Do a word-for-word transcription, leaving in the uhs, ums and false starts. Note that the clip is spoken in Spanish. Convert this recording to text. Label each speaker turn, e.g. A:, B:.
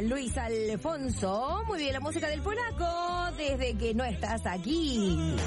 A: Luis Alfonso. Muy bien, la música del polaco, desde que no estás aquí.